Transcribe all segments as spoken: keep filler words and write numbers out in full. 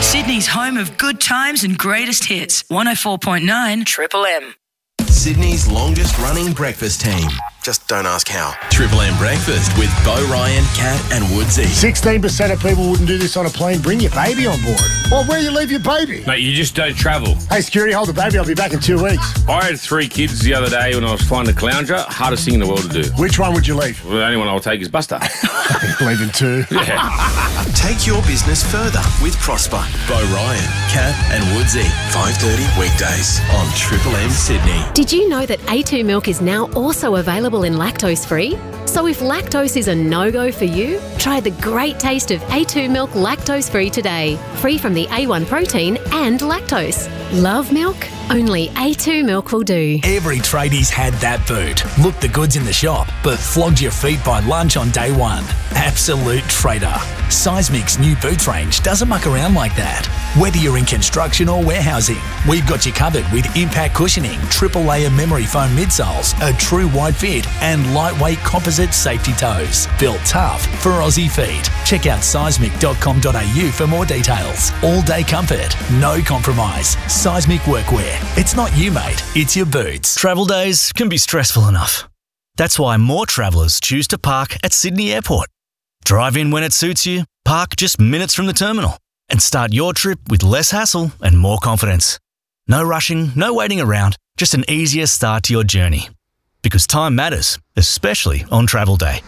Sydney's home of good times and greatest hits. one oh four point nine Triple M. Sydney's longest running breakfast team. Just don't ask how. Triple M Breakfast with Bo Ryan, Kat and Woodsy. sixteen percent of people wouldn't do this on a plane. Bring your baby on board. Well, where do you leave your baby? Mate, you just don't travel. Hey, security, hold the baby. I'll be back in two weeks. I had three kids the other day when I was flying to Caloundra. Hardest thing in the world to do. Which one would you leave? Well, the only one I'll take is Buster. Leaving two. Yeah. Take your business further with Prosper. Bo Ryan, Kat and Woodsy. five thirty weekdays on Triple M Sydney. Did you know that A two milk is now also available in lactose-free? So if lactose is a no-go for you, try the great taste of A two milk lactose-free today. Free from the A one protein and lactose. Love milk? Only A two milk will do. Every tradie's had that boot. Looked the goods in the shop, but flogged your feet by lunch on day one. Absolute trader. Seismic's new boots range doesn't muck around like that. Whether you're in construction or warehousing, we've got you covered with impact cushioning, triple layer memory foam midsoles, a true wide fit and lightweight composite safety toes. Built tough for Aussie feet. Check out seismic dot com dot a u for more details. All day comfort, no compromise. Seismic workwear. It's not you, mate, it's your boots. Travel days can be stressful enough. That's why more travellers choose to park at Sydney Airport. Drive in when it suits you, park just minutes from the terminal, and start your trip with less hassle and more confidence. No rushing, no waiting around, just an easier start to your journey. Because time matters, especially on travel day.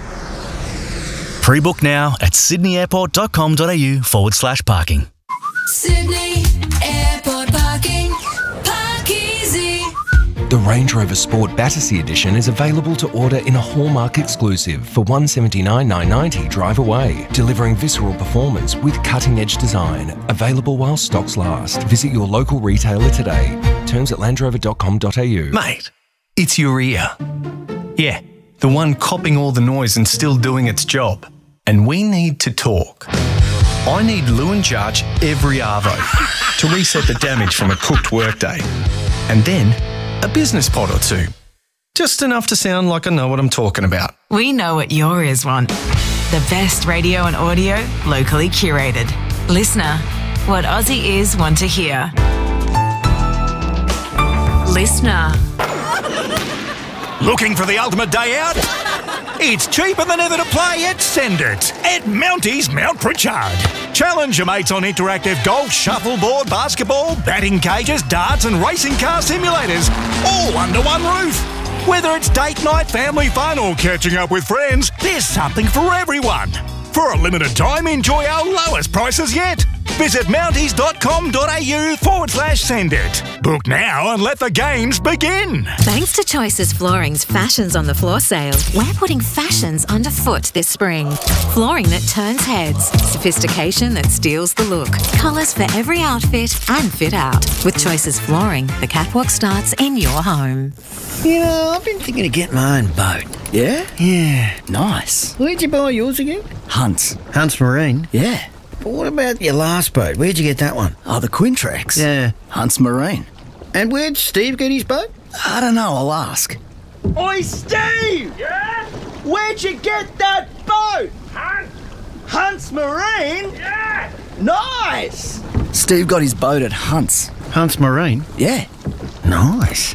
Pre-book now at sydney airport dot com dot a u forward slash parking. Sydney Airport Parking. Park easy. The Range Rover Sport Battersea Edition is available to order in a Hallmark exclusive for one hundred seventy-nine thousand nine hundred ninety dollars drive away, delivering visceral performance with cutting-edge design. Available while stocks last. Visit your local retailer today. Terms at land rover dot com dot a u. Mate, it's your ear. Yeah, the one copping all the noise and still doing its job. And we need to talk. I need Lewin Jarch every arvo to reset the damage from a cooked workday. And then a business pod or two. Just enough to sound like I know what I'm talking about. We know what your ears want. The best radio and audio, locally curated. Listener, what Aussie ears want to hear. Listener. Looking for the ultimate day out? It's cheaper than ever to play at Send It at Mounties Mount Pritchard. Challenge your mates on interactive golf, shuffleboard, basketball, batting cages, darts and racing car simulators, all under one roof. Whether it's date night, family fun or catching up with friends, there's something for everyone. For a limited time, enjoy our lowest prices yet. Visit mounties dot com dot a u forward slash send it. Book now and let the games begin. Thanks to Choices Flooring's Fashions on the Floor sale, we're putting fashions underfoot this spring. Flooring that turns heads, sophistication that steals the look, colours for every outfit and fit out. With Choices Flooring, the catwalk starts in your home. You know, I've been thinking of getting my own boat. Yeah? Yeah. Nice. Where'd you buy yours again? Hunts. Hunts Marine? Yeah. But what about your last boat? Where'd you get that one? Oh, the Quintrex. Yeah. Hunts Marine. And where'd Steve get his boat? I don't know, I'll ask. Oi, Steve! Yeah? Where'd you get that boat? Hunt. Hunts Marine? Yeah! Nice! Steve got his boat at Hunts. Hunts Marine? Yeah. Nice.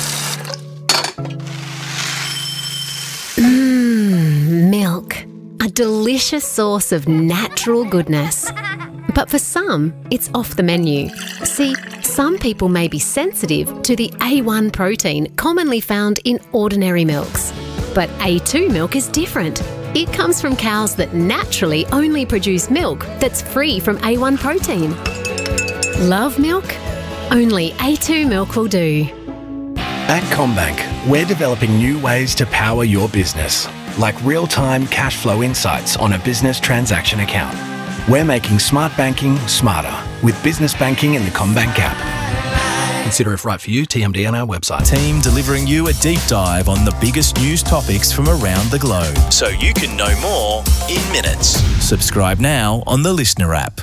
Mmm, milk. A delicious source of natural goodness. But for some, it's off the menu. See, some people may be sensitive to the A one protein commonly found in ordinary milks. But A two milk is different. It comes from cows that naturally only produce milk that's free from A one protein. Love milk? Only A two milk will do. At CommBank, we're developing new ways to power your business, like real-time cash flow insights on a business transaction account. We're making smart banking smarter with business banking in the CommBank app. Consider if right for you, T M D on our website. Team delivering you a deep dive on the biggest news topics from around the globe, so you can know more in minutes. Subscribe now on the Listener app.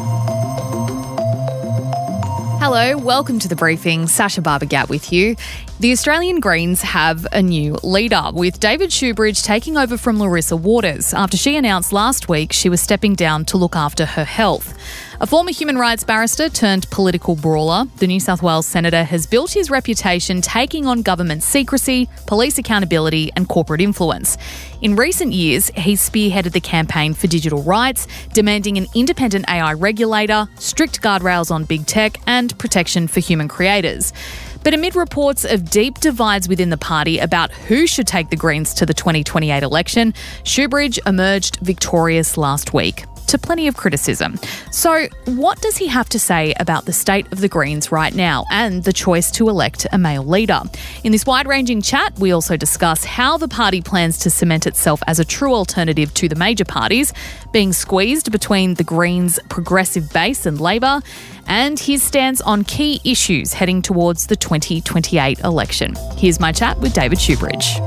Hello, welcome to the briefing. Sasha Barbagat with you. The Australian Greens have a new leader, with David Shoebridge taking over from Larissa Waters after she announced last week she was stepping down to look after her health. A former human rights barrister turned political brawler, the New South Wales senator has built his reputation taking on government secrecy, police accountability and corporate influence. In recent years, he's spearheaded the campaign for digital rights, demanding an independent A I regulator, strict guardrails on big tech and protection for human creators. But amid reports of deep divides within the party about who should take the Greens to the twenty twenty-eight election, Shoebridge emerged victorious last week, to plenty of criticism. So what does he have to say about the state of the Greens right now and the choice to elect a male leader? In this wide-ranging chat, we also discuss how the party plans to cement itself as a true alternative to the major parties, being squeezed between the Greens' progressive base and Labor, and his stance on key issues heading towards the twenty twenty-eight election. Here's my chat with David Shoebridge.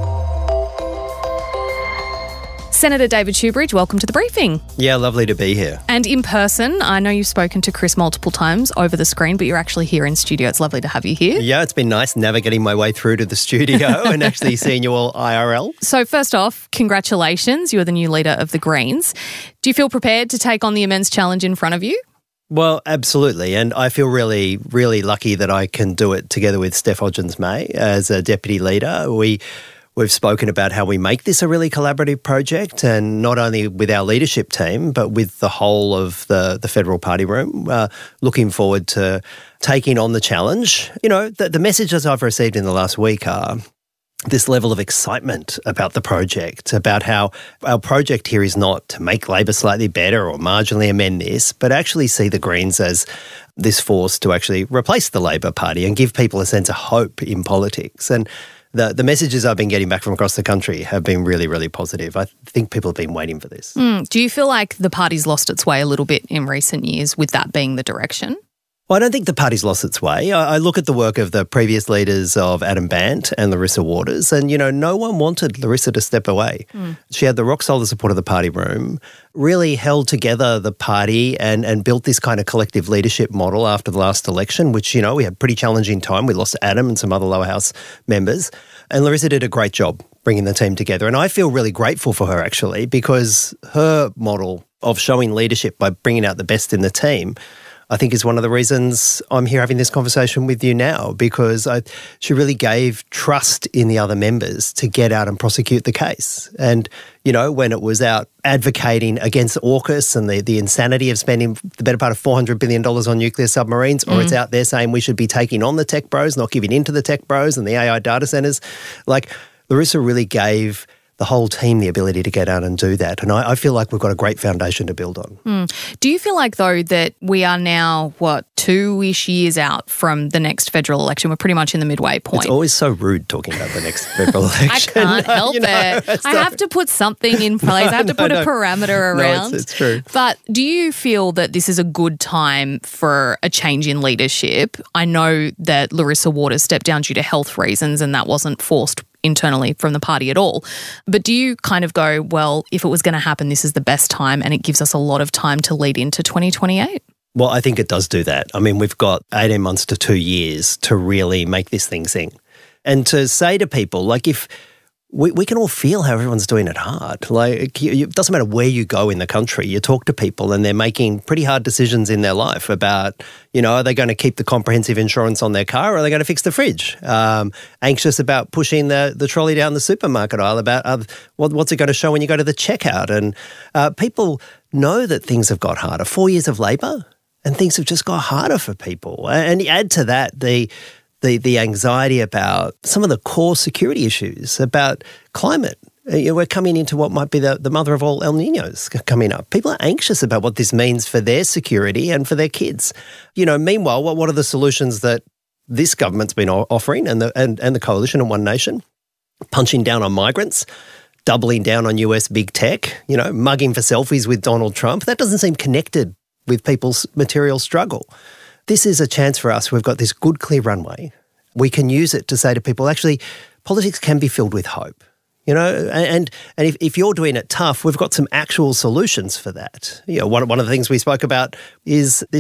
Senator David Shoebridge, welcome to the briefing. Yeah, lovely to be here. And in person, I know you've spoken to Chris multiple times over the screen, but you're actually here in studio. It's lovely to have you here. Yeah, it's been nice navigating my way through to the studio and actually seeing you all I R L. So first off, congratulations. You're the new leader of the Greens. Do you feel prepared to take on the immense challenge in front of you? Well, absolutely. And I feel really, really lucky that I can do it together with Steph Hodgins-May as a deputy leader. We... We've spoken about how we make this a really collaborative project, and not only with our leadership team, but with the whole of the, the federal party room. Uh, looking forward to taking on the challenge. You know, the, the messages I've received in the last week are this level of excitement about the project, about how our project here is not to make Labor slightly better or marginally amend this, but actually see the Greens as this force to actually replace the Labor Party and give people a sense of hope in politics. And The the messages I've been getting back from across the country have been really, really positive. I think people have been waiting for this. Mm. Do you feel like the party's lost its way a little bit in recent years with that being the direction? Well, I don't think the party's lost its way. I, I look at the work of the previous leaders of Adam Bandt and Larissa Waters, and, you know, no one wanted Larissa to step away. Mm. She had the rock-solid support of the party room, really held together the party and, and built this kind of collective leadership model after the last election, which, you know, we had a pretty challenging time. We lost Adam and some other lower house members, and Larissa did a great job bringing the team together. And I feel really grateful for her, actually, because her model of showing leadership by bringing out the best in the team, I think, is one of the reasons I'm here having this conversation with you now, because I, she really gave trust in the other members to get out and prosecute the case. And, you know, when it was out advocating against AUKUS and the, the insanity of spending the better part of four hundred billion dollars on nuclear submarines, or mm. it's out there saying we should be taking on the tech bros, not giving in to the tech bros and the A I data centres, like, Larissa really gave the whole team the ability to get out and do that. And I, I feel like we've got a great foundation to build on. Mm. Do you feel like, though, that we are now, what, two-ish years out from the next federal election? We're pretty much in the midway point. It's always so rude talking about the next federal election. I can't help you know, it. I have to put something in place. I have to no, put no. a parameter around. No, it's, it's true. But do you feel that this is a good time for a change in leadership? I know that Larissa Waters stepped down due to health reasons, and that wasn't forced internally from the party at all. But do you kind of go, well, if it was going to happen, this is the best time and it gives us a lot of time to lead into twenty twenty-eight? Well, I think it does do that. I mean, we've got eighteen months to two years to really make this thing sing. And to say to people, like, if we, we can all feel how everyone's doing it hard. Like, it doesn't matter where you go in the country, you talk to people and they're making pretty hard decisions in their life about, you know, are they going to keep the comprehensive insurance on their car, or are they going to fix the fridge? Um, anxious about pushing the, the trolley down the supermarket aisle, about uh, what, what's it going to show when you go to the checkout? And uh, people know that things have got harder. Four years of Labor and things have just got harder for people. And you add to that the the the anxiety about some of the core security issues, about climate. You know, we're coming into what might be the, the mother of all El Niños coming up. People are anxious about what this means for their security and for their kids. You know, meanwhile, what, what are the solutions that this government's been offering, and the and, and the coalition in One Nation? Punching down on migrants, doubling down on U S big tech, you know, mugging for selfies with Donald Trump. That doesn't seem connected with people's material struggle. This is a chance for us. We've got this good, clear runway. We can use it to say to people, actually, politics can be filled with hope. You know, and and if, if you're doing it tough, we've got some actual solutions for that. You know, one, one of the things we spoke about is this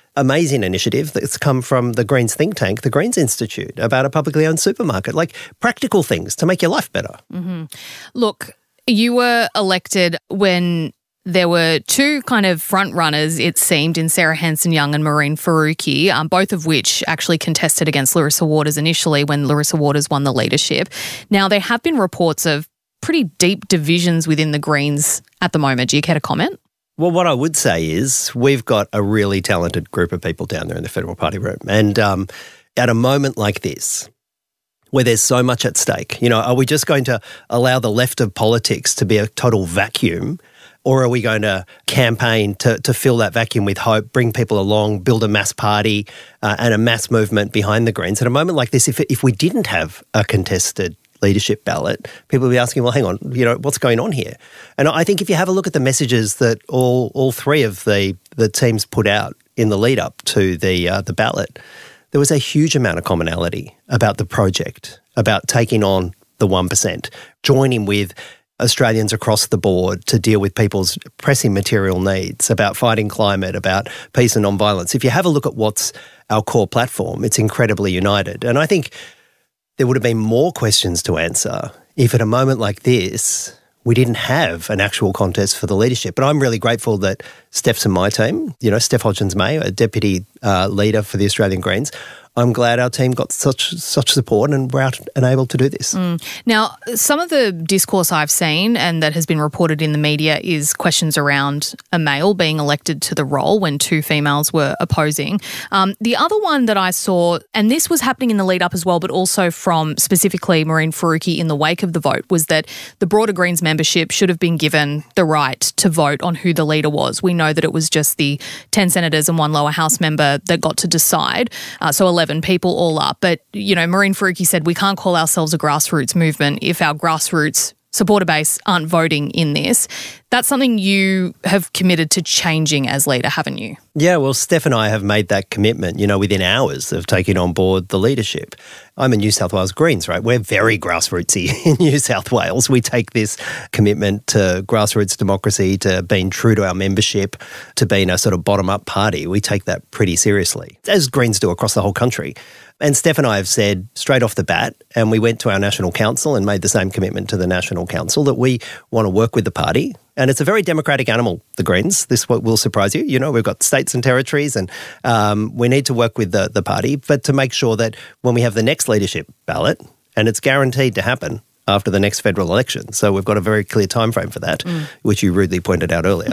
amazing initiative that's come from the Greens think tank, the Greens Institute, about a publicly owned supermarket, like practical things to make your life better. Mm-hmm. Look, you were elected when there were two kind of front runners, it seemed, in Sarah Hanson-Young and Mehreen Faruqi, um, both of which actually contested against Larissa Waters initially when Larissa Waters won the leadership. Now, there have been reports of pretty deep divisions within the Greens at the moment. Do you care to comment? Well, what I would say is we've got a really talented group of people down there in the Federal Party room. And um, at a moment like this, where there's so much at stake, you know, are we just going to allow the left of politics to be a total vacuum, or are we going to campaign to, to fill that vacuum with hope, bring people along, build a mass party uh, and a mass movement behind the Greens? At a moment like this, if if we didn't have a contested leadership ballot, people will be asking, well, hang on, you know, what's going on here? And I think if you have a look at the messages that all all three of the, the teams put out in the lead up to the uh, the ballot, there was a huge amount of commonality about the project, about taking on the one percent, joining with Australians across the board to deal with people's pressing material needs, about fighting climate, about peace and non-violence. If you have a look at what's our core platform, it's incredibly united. And I think there would have been more questions to answer if at a moment like this we didn't have an actual contest for the leadership. But I'm really grateful that Steph's in my team, you know, Steph Hodgins-May, a deputy uh, leader for the Australian Greens. I'm glad our team got such such support and we're out and able to do this. Mm. Now, some of the discourse I've seen and that has been reported in the media is questions around a male being elected to the role when two females were opposing. Um, the other one that I saw, and this was happening in the lead up as well, but also from specifically Mehreen Faruqi in the wake of the vote, was that the broader Greens membership should have been given the right to vote on who the leader was. We know that it was just the ten senators and one lower house member that got to decide. Uh, so eleven people all up. But, you know, Mehreen Faruqi said we can't call ourselves a grassroots movement if our grassroots supporter base aren't voting in this. That's something you have committed to changing as leader, haven't you? Yeah, well, Steph and I have made that commitment, you know, within hours of taking on board the leadership. I'm a New South Wales Greens, right? We're very grassrootsy in New South Wales. We take this commitment to grassroots democracy, to being true to our membership, to being a sort of bottom-up party. We take that pretty seriously, as Greens do across the whole country. And Steph and I have said straight off the bat, and we went to our National Council and made the same commitment to the National Council, that we want to work with the party. And it's a very democratic animal, the Greens. This will surprise you. You know, we've got states and territories and um, we need to work with the, the party, but to make sure that when we have the next leadership ballot, and it's guaranteed to happen after the next federal election, so we've got a very clear time frame for that, mm. which you rudely pointed out earlier,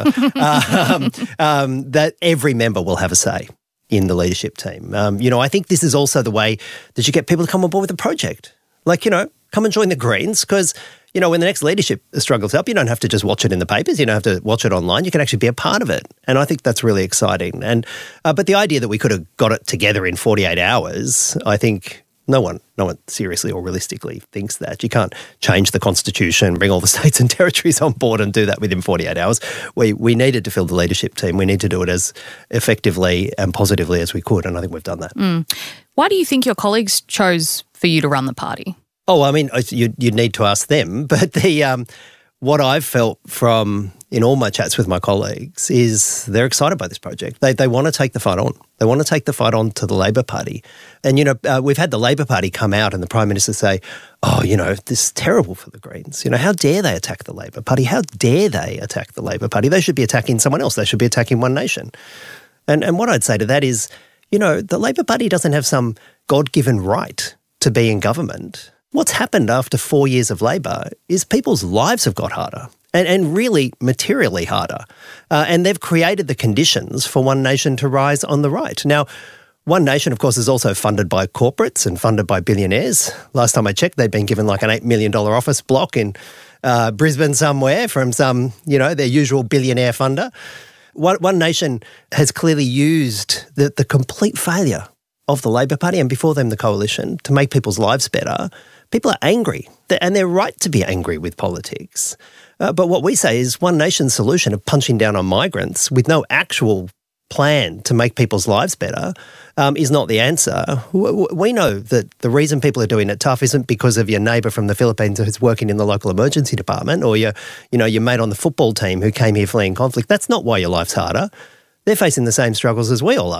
um, um, that every member will have a say in the leadership team. Um, you know, I think this is also the way that you get people to come on board with the project. Like, you know, come and join the Greens because, you know, when the next leadership struggles up, you don't have to just watch it in the papers. You don't have to watch it online. You can actually be a part of it. And I think that's really exciting. And uh, but the idea that we could have got it together in forty-eight hours, I think no one, no one seriously or realistically thinks that. You can't change the Constitution, bring all the states and territories on board and do that within forty-eight hours. We we needed to fill the leadership team. We need to do it as effectively and positively as we could, and I think we've done that. Mm. Why do you think your colleagues chose for you to run the party? Oh, I mean, you'd, you'd need to ask them. But the um, what I've felt from in all my chats with my colleagues is they're excited by this project. They they want to take the fight on. They want to take the fight on to the Labor Party. And, you know, uh, we've had the Labor Party come out and the Prime Minister say, oh, you know, this is terrible for the Greens. You know, how dare they attack the Labor Party? How dare they attack the Labor Party? They should be attacking someone else. They should be attacking One Nation. And and what I'd say to that is, you know, the Labor Party doesn't have some God-given right to be in government. What's happened after four years of Labor is people's lives have got harder and, and really materially harder. Uh, and they've created the conditions for One Nation to rise on the right. Now, One Nation, of course, is also funded by corporates and funded by billionaires. Last time I checked, they'd been given like an eight million dollars office block in uh, Brisbane somewhere from some, you know, their usual billionaire funder. One, One Nation has clearly used the, the complete failure of the Labor Party and before them the Coalition to make people's lives better. People are angry, and they're right to be angry with politics. Uh, but what we say is One Nation's solution of punching down on migrants with no actual plan to make people's lives better um, is not the answer. We know that the reason people are doing it tough isn't because of your neighbour from the Philippines who's working in the local emergency department or your, you know, your mate on the football team who came here fleeing conflict. That's not why your life's harder. They're facing the same struggles as we all are.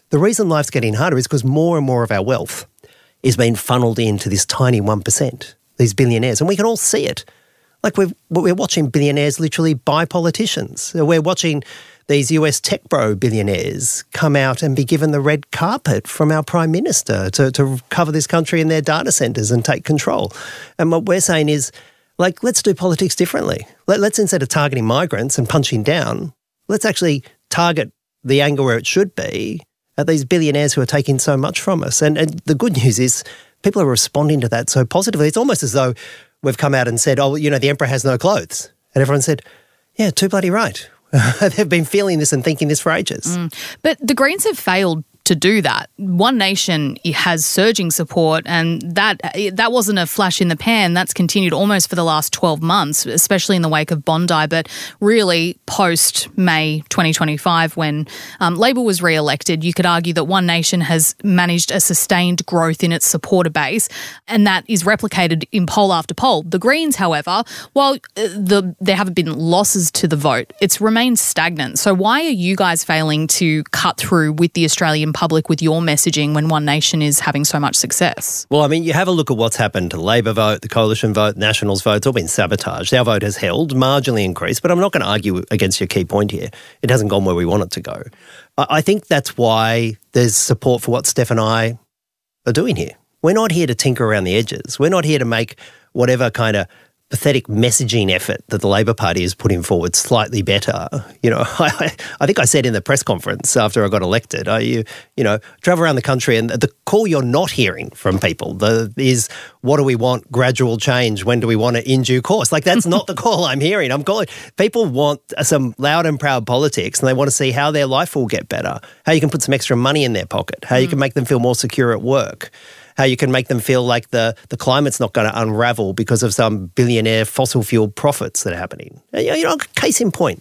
The reason life's getting harder is because more and more of our wealth is being funneled into this tiny one percent, these billionaires, and we can all see it. Like we're, we're watching billionaires literally buy politicians. We're watching these U S tech bro billionaires come out and be given the red carpet from our Prime Minister to, to cover this country in their data centres and take control. And what we're saying is, like, let's do politics differently. Let, let's, instead of targeting migrants and punching down, let's actually target the angle where it should be at these billionaires who are taking so much from us. And, and the good news is people are responding to that so positively. It's almost as though we've come out and said, oh, you know, the emperor has no clothes. And everyone said, yeah, too bloody right. They've been feeling this and thinking this for ages. Mm. But the Greens have failed to do that. One Nation has surging support, and that that wasn't a flash in the pan. That's continued almost for the last twelve months, especially in the wake of Bondi, but really post-May twenty twenty-five when um, Labor was re-elected, you could argue that One Nation has managed a sustained growth in its supporter base, and that is replicated in poll after poll. The Greens, however, while uh, the, there haven't been losses to the vote, it's remained stagnant. So why are you guys failing to cut through with the Australian public with your messaging when One Nation is having so much success? Well, I mean, you have a look at what's happened to the Labor vote, the Coalition vote, Nationals vote. It's all been sabotaged. Our vote has held, marginally increased, but I'm not going to argue against your key point here. It hasn't gone where we want it to go. I think that's why there's support for what Steph and I are doing here. We're not here to tinker around the edges. We're not here to make whatever kind of pathetic messaging effort that the Labor Party is putting forward slightly better. You know, I, I think I said in the press conference after I got elected, I, you, you know, travel around the country and the call you're not hearing from people the, is, what do we want? Gradual change. When do we want it? In due course. Like, that's not the call I'm hearing. I'm calling, people want some loud and proud politics, and they want to see how their life will get better, how you can put some extra money in their pocket, how you can make them feel more secure at work, how you can make them feel like the, the climate's not going to unravel because of some billionaire fossil fuel profits that are happening. You know, case in point.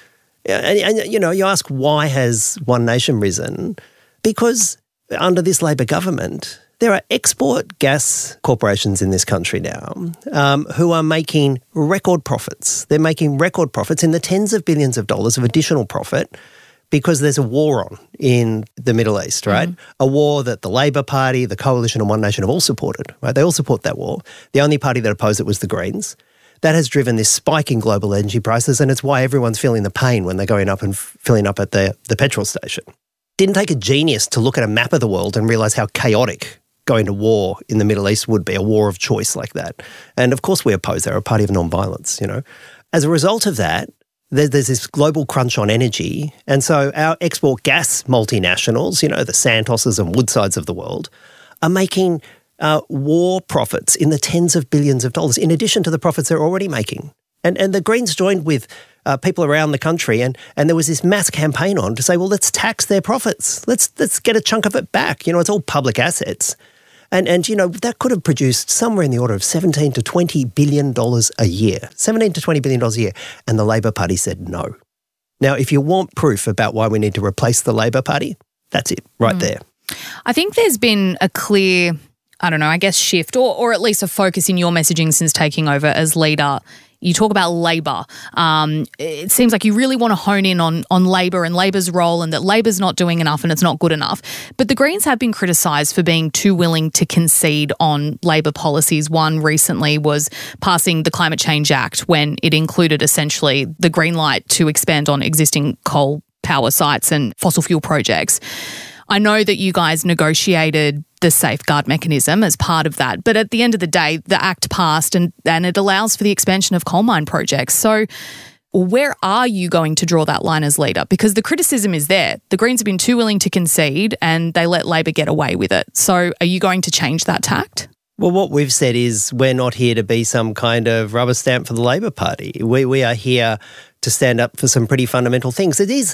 And, and, you know, you ask, why has One Nation risen? Because under this Labor government, there are export gas corporations in this country now um, who are making record profits. They're making record profits in the tens of billions of dollars of additional profit because there's a war on in the Middle East, right? Mm-hmm. A war that the Labor Party, the Coalition and One Nation have all supported, right? They all support that war. The only party that opposed it was the Greens. That has driven this spike in global energy prices, and it's why everyone's feeling the pain when they're going up and f- filling up at the, the petrol station. Didn't take a genius to look at a map of the world and realise how chaotic going to war in the Middle East would be, a war of choice like that. And of course we oppose that. We're a party of non-violence, you know. As a result of that, there's this global crunch on energy. And so our export gas multinationals, you know, the Santoses and Woodsides of the world, are making uh, war profits in the tens of billions of dollars, in addition to the profits they're already making. And and the Greens joined with uh, people around the country, and and there was this mass campaign on to say, well, let's tax their profits. Let's let's get a chunk of it back. You know, it's all public assets. And, and you know, that could have produced somewhere in the order of seventeen to twenty billion dollars a year, seventeen to twenty billion dollars a year. And the Labor Party said no. Now, if you want proof about why we need to replace the Labor Party, that's it right mm. there. I think there's been a clear, I don't know, I guess shift or, or at least a focus in your messaging since taking over as leader. You talk about Labor. Um, it seems like you really want to hone in on, on Labor and Labor's role, and that Labor's not doing enough and it's not good enough. But the Greens have been criticised for being too willing to concede on Labor policies. One recently was passing the Climate Change Act when it included essentially the green light to expand on existing coal power sites and fossil fuel projects. I know that you guys negotiated the safeguard mechanism as part of that, but at the end of the day, the Act passed and, and it allows for the expansion of coal mine projects. So where are you going to draw that line as leader? Because the criticism is there. The Greens have been too willing to concede and they let Labor get away with it. So are you going to change that tact? Well, what we've said is we're not here to be some kind of rubber stamp for the Labor Party. We, we are here to stand up for some pretty fundamental things. It is,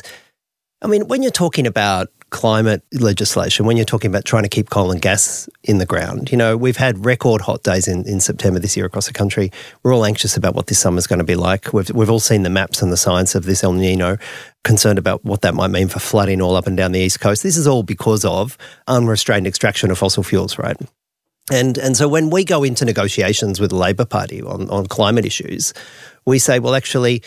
I mean, when you're talking about climate legislation, when you're talking about trying to keep coal and gas in the ground, you know, we've had record hot days in, in September this year across the country. We're all anxious about what this summer's going to be like. We've, we've all seen the maps and the science of this El Nino, concerned about what that might mean for flooding all up and down the East Coast. This is all because of unrestrained extraction of fossil fuels, right? And and so when we go into negotiations with the Labor Party on, on climate issues, we say, well, actually,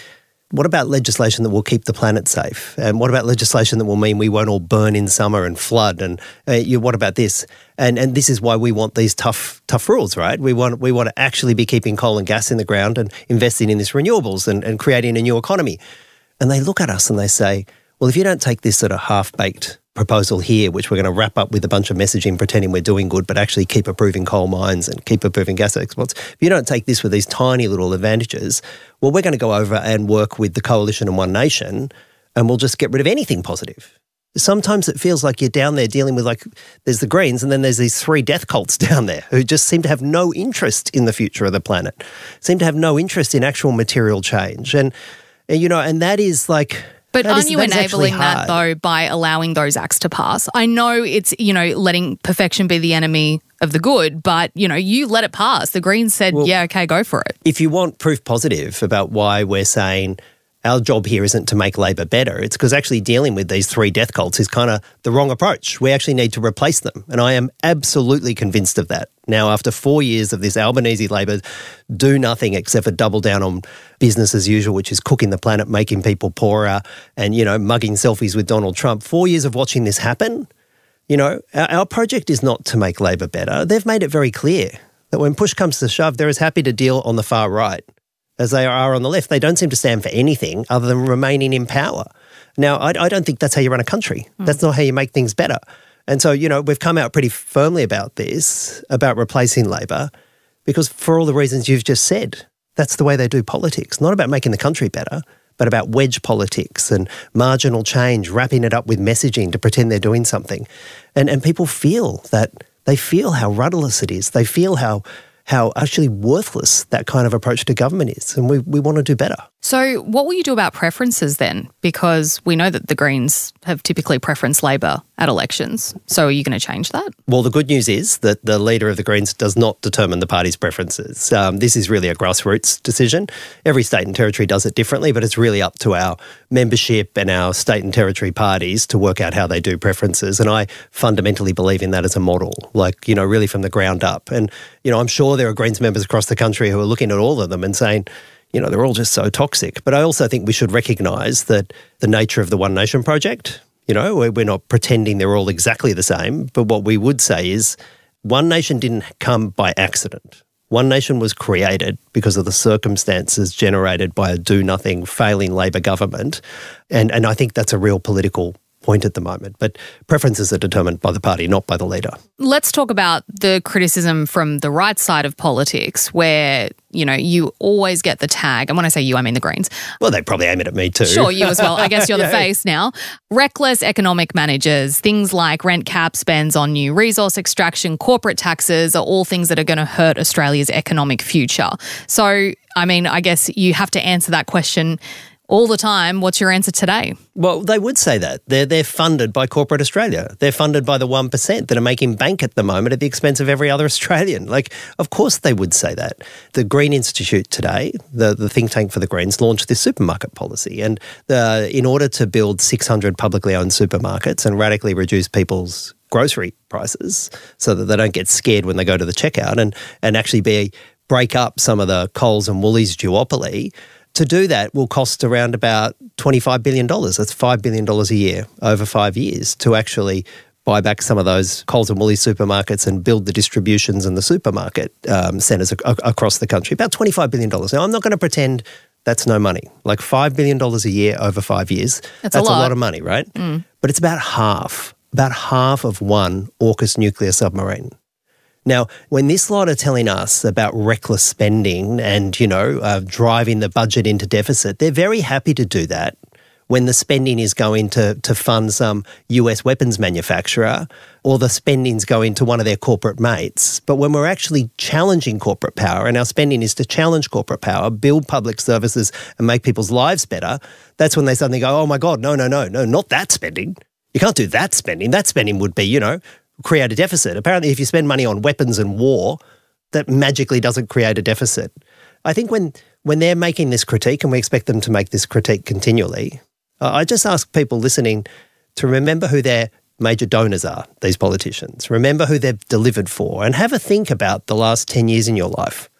what about legislation that will keep the planet safe? And what about legislation that will mean we won't all burn in summer and flood? And uh, you, what about this? And and this is why we want these tough tough rules, right? We want we want to actually be keeping coal and gas in the ground and investing in this renewables and, and creating a new economy. And they look at us and they say, well, if you don't take this sort of half-baked proposal here, which we're going to wrap up with a bunch of messaging pretending we're doing good, but actually keep approving coal mines and keep approving gas exports. If you don't take this with these tiny little advantages, well, we're going to go over and work with the Coalition and One Nation and we'll just get rid of anything positive. Sometimes it feels like you're down there dealing with, like, there's the Greens and then there's these three death cults down there who just seem to have no interest in the future of the planet, seem to have no interest in actual material change. And, and you know, and that is like... But that aren't is, you that enabling that, hard. though, by allowing those acts to pass? I know it's, you know, letting perfection be the enemy of the good, but, you know, you let it pass. The Greens said, well, yeah, okay, go for it. If you want proof positive about why we're saying our job here isn't to make Labor better, it's because actually dealing with these three death cults is kind of the wrong approach. We actually need to replace them. And I am absolutely convinced of that. Now, after four years of this Albanese Labor do nothing except for double down on business as usual, which is cooking the planet, making people poorer and, you know, mugging selfies with Donald Trump, four years of watching this happen, you know, our, our project is not to make Labor better. They've made it very clear that when push comes to shove, they're as happy to deal on the far right as they are on the left. They don't seem to stand for anything other than remaining in power. Now, I, I don't think that's how you run a country. Mm. That's not how you make things better. And so, you know, we've come out pretty firmly about this, about replacing Labor, because for all the reasons you've just said, that's the way they do politics. Not about making the country better, but about wedge politics and marginal change, wrapping it up with messaging to pretend they're doing something. And and people feel that, they feel how rudderless it is. They feel how how actually worthless that kind of approach to government is, and we, we want to do better. So what will you do about preferences then? Because we know that the Greens have typically preferenced Labor at elections. So are you going to change that? Well, the good news is that the leader of the Greens does not determine the party's preferences. Um, this is really a grassroots decision. Every state and territory does it differently, but it's really up to our membership and our state and territory parties to work out how they do preferences. And I fundamentally believe in that as a model, like, you know, really from the ground up. And, you know, I'm sure there are Greens members across the country who are looking at all of them and saying, you know, they're all just so toxic. But I also think we should recognise that the nature of the One Nation project, you know, we're not pretending they're all exactly the same, but what we would say is One Nation didn't come by accident. One Nation was created because of the circumstances generated by a do-nothing, failing Labor government. And, and I think that's a real political point at the moment. But preferences are determined by the party, not by the leader. Let's talk about the criticism from the right side of politics where, you know, you always get the tag. And when I say you, I mean the Greens. Well, they probably aim it at me too. Sure, you as well. I guess you're the yeah. face now. Reckless economic managers, things like rent cap spends on new resource extraction, corporate taxes are all things that are going to hurt Australia's economic future. So, I mean, I guess you have to answer that question all the time. What's your answer today? Well, they would say that. They're, they're funded by corporate Australia. They're funded by the one percent that are making bank at the moment at the expense of every other Australian. Like, of course they would say that. The Green Institute today, the, the think tank for the Greens, launched this supermarket policy. And the, in order to build six hundred publicly owned supermarkets and radically reduce people's grocery prices so that they don't get scared when they go to the checkout and, and actually be break up some of the Coles and Woolies duopoly, to do that will cost around about twenty-five billion dollars. That's five billion dollars a year over five years to actually buy back some of those Coles and Woolies supermarkets and build the distributions and the supermarket um, centres ac- across the country. About twenty-five billion dollars. Now, I'm not going to pretend that's no money. Like five billion dollars a year over five years, that's, that's a, lot. a lot of money, right? Mm. But it's about half, about half of one AUKUS nuclear submarine. Now, when this lot are telling us about reckless spending and, you know, uh, driving the budget into deficit, they're very happy to do that when the spending is going to, to fund some U S weapons manufacturer or the spending's going to one of their corporate mates. But when we're actually challenging corporate power and our spending is to challenge corporate power, build public services and make people's lives better, that's when they suddenly go, oh, my God, no, no, no, no, not that spending. You can't do that spending. That spending would be, you know, create a deficit. Apparently, if you spend money on weapons and war, that magically doesn't create a deficit. I think when when they're making this critique, and we expect them to make this critique continually, uh, I just ask people listening to remember who their major donors are, these politicians. Remember who they've delivered for and have a think about the last ten years in your life.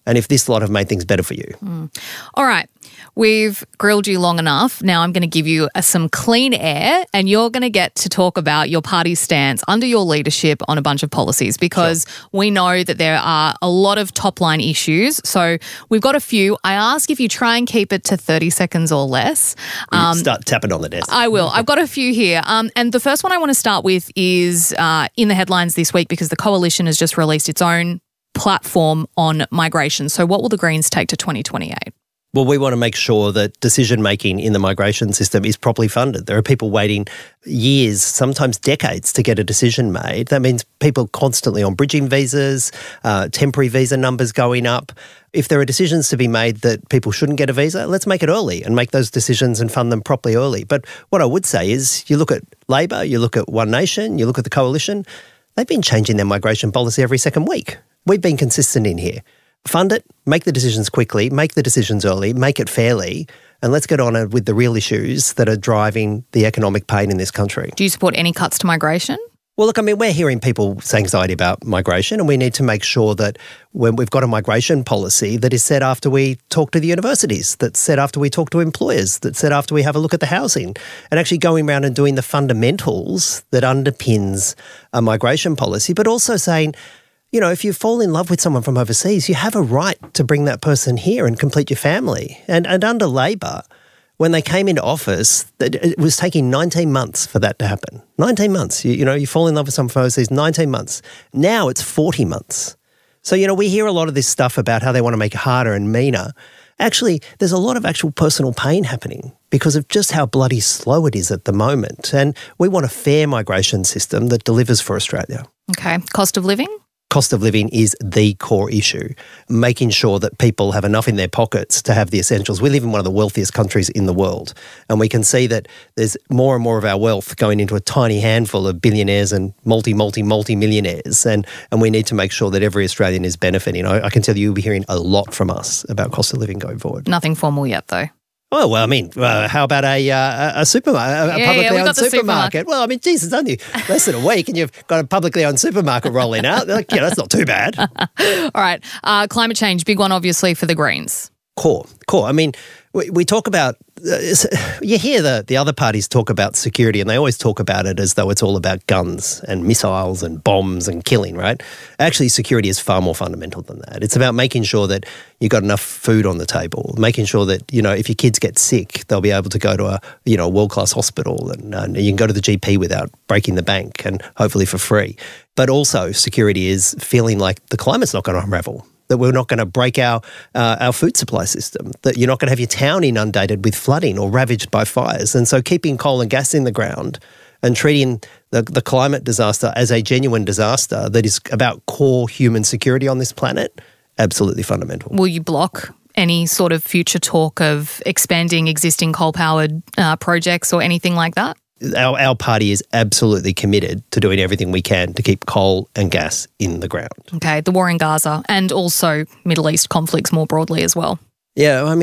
And if this lot have made things better for you. Mm. All right. We've grilled you long enough. Now I'm going to give you uh, some clean air and you're going to get to talk about your party's stance under your leadership on a bunch of policies because sure. we know that there are a lot of top-line issues. So we've got a few. I ask if you try and keep it to thirty seconds or less. Um, Start tapping on the desk. I will. I've got a few here. Um, and the first one I want to start with is uh, in the headlines this week because the Coalition has just released its own platform on migration. So what will the Greens take to twenty twenty-eight? Well, we want to make sure that decision-making in the migration system is properly funded. There are people waiting years, sometimes decades, to get a decision made. That means people constantly on bridging visas, uh, temporary visa numbers going up. If there are decisions to be made that people shouldn't get a visa, let's make it early and make those decisions and fund them properly early. But what I would say is you look at Labor, you look at One Nation, you look at the Coalition, they've been changing their migration policy every second week. We've been consistent in here. Fund it, make the decisions quickly, make the decisions early, make it fairly, and let's get on with the real issues that are driving the economic pain in this country. Do you support any cuts to migration? Well, look, I mean, we're hearing people's anxiety about migration and we need to make sure that when we've got a migration policy that is set after we talk to the universities, that's set after we talk to employers, that's set after we have a look at the housing and actually going around and doing the fundamentals that underpins a migration policy, but also saying, you know, if you fall in love with someone from overseas, you have a right to bring that person here and complete your family. And, and under Labor, when they came into office, it was taking nineteen months for that to happen. nineteen months. You, you know, you fall in love with someone from overseas, nineteen months. Now it's forty months. So, you know, we hear a lot of this stuff about how they want to make it harder and meaner. Actually, there's a lot of actual personal pain happening because of just how bloody slow it is at the moment. And we want a fair migration system that delivers for Australia. Okay. Cost of living? Cost of living is the core issue, making sure that people have enough in their pockets to have the essentials. We live in one of the wealthiest countries in the world, and we can see that there's more and more of our wealth going into a tiny handful of billionaires and multi, multi, multi-millionaires, and, and we need to make sure that every Australian is benefiting. I, I can tell you you'll be hearing a lot from us about cost of living going forward. Nothing formal yet, though. Oh, well, I mean, uh, how about a uh, a supermarket, a yeah, publicly yeah, we owned got the supermarket? supermarket? Well, I mean, geez, it's only less than a week and you've got a publicly owned supermarket rolling out. Like, yeah, that's not too bad. All right. Uh, climate change, big one, obviously, for the Greens. Core, core. I mean, we, we talk about, uh, you hear the, the other parties talk about security and they always talk about it as though it's all about guns and missiles and bombs and killing, right? Actually, security is far more fundamental than that. It's about making sure that you've got enough food on the table, making sure that, you know, if your kids get sick, they'll be able to go to a, you know, world-class hospital and, and you can go to the G P without breaking the bank and hopefully for free. But also security is feeling like the climate's not going to unravel, that we're not going to break our uh, our food supply system, that you're not going to have your town inundated with flooding or ravaged by fires. And so keeping coal and gas in the ground and treating the, the climate disaster as a genuine disaster that is about core human security on this planet, absolutely fundamental. Will you block any sort of future talk of expanding existing coal-powered uh, projects or anything like that? Our, our party is absolutely committed to doing everything we can to keep coal and gas in the ground. Okay, the war in Gaza and also Middle East conflicts more broadly as well. Yeah, I mean,